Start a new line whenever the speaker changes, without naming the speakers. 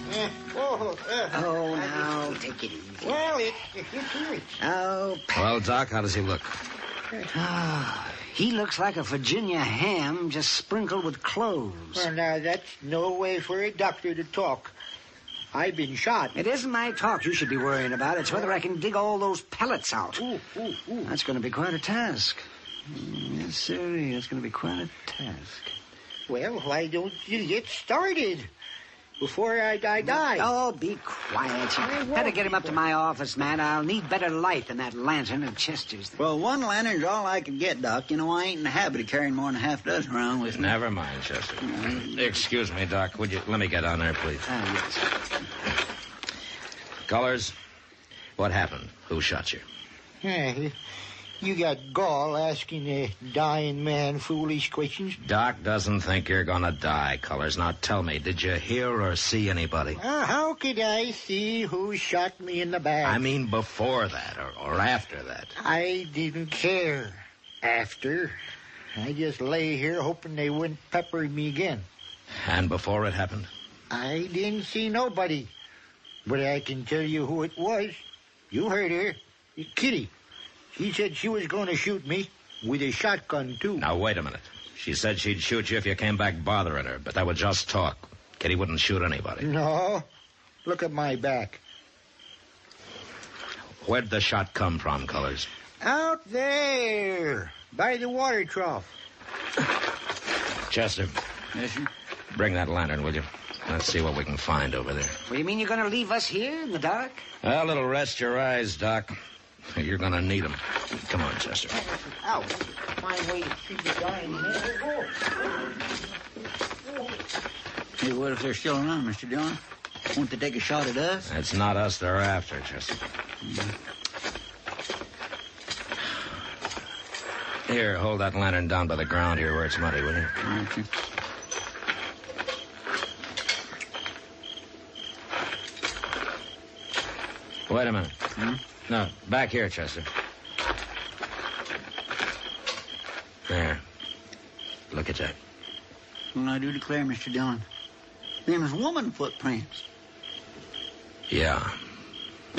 Oh, now, take it easy.
Well, it's
Oh,
Well, Doc, how does he look?
he looks like a Virginia ham just sprinkled with cloves.
Well, now, that's no way for a doctor to talk. I've been shot.
It isn't my talk you should be worrying about. It's whether I can dig all those pellets out.
Ooh.
That's going to be quite a task. Yes, sir. It's going to be quite a task.
Well, why don't you get started before I die?
Oh, be quiet. You better get him up to my office, man. I'll need better light than that lantern of Chester's.
Well, one lantern's all I can get, Doc. You know, I ain't in the habit of carrying more than a half dozen around with me.
Never mind, Chester. Excuse me, Doc. Would you let me get on there, please?
Yes.
Colors, what happened? Who shot you?
You got gall asking a dying man foolish questions.
Doc doesn't think you're gonna die, Colors. Now tell me, did you hear or see anybody?
How could I see who shot me in the back?
I mean before that or after that.
I didn't care. After. I just lay here hoping they wouldn't pepper me again.
And before it happened?
I didn't see nobody. But I can tell you who it was. You heard her. Kitty. She said she was going to shoot me with a shotgun, too.
Now, wait a minute. She said she'd shoot you if you came back bothering her, but that was just talk. Kitty wouldn't shoot anybody.
No. Look at my back.
Where'd the shot come from, Colors?
Out there, by the water trough.
Chester.
Yes, sir?
Bring that lantern, will you? Let's see what we can find over there.
Well, you mean you're going to leave us here in the dark?
A little rest your eyes, Doc. You're going to need them. Come on, Chester.
Ow. Fine way to treat a dying man.
Hey, what if they're still around, Mr. Dillon? Won't they take a shot at us?
It's not us they're after, Chester. Here, hold that lantern down by the ground here where it's muddy, will you?
Okay.
Wait a minute. No, back here, Chester. There. Look at that.
Well, I do declare, Mr. Dillon, them's woman footprints.
Yeah.